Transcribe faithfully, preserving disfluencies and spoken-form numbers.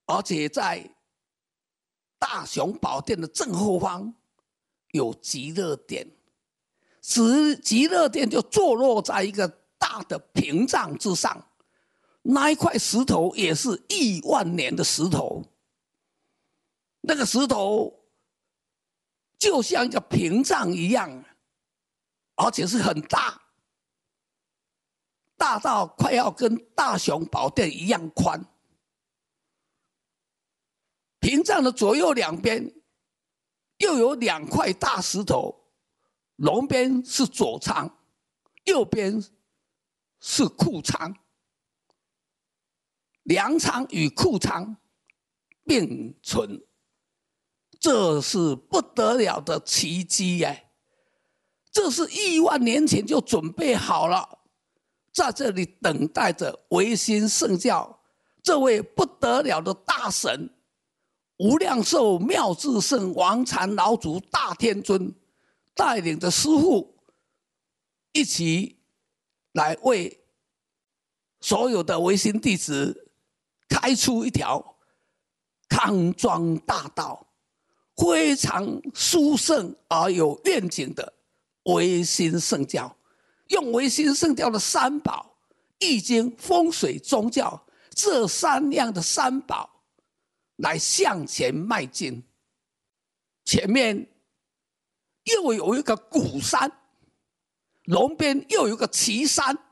而且在大雄宝殿的正后方有极乐殿，此极乐殿就坐落在一个大的屏障之上，那一块石头也是亿万年的石头，那个石头就像一个屏障一样，而且是很大，大到快要跟大雄宝殿一样宽。屏障的左右两边又有两块大石头，龙边是左仓，右边是库仓，粮仓与库仓并存，这是不得了的奇迹耶！这是亿万年前就准备好了，在这里等待着维新圣教这位不得了的大神无量寿妙智圣王禅老祖大天尊带领着师父一起来为所有的维新弟子开出一条康庄大道，非常殊胜而有愿景的维新圣教，用维新圣教的三宝易经风水宗教这三样的三宝来向前迈进。前面又有一个鼓山，龙边又有一个旗山，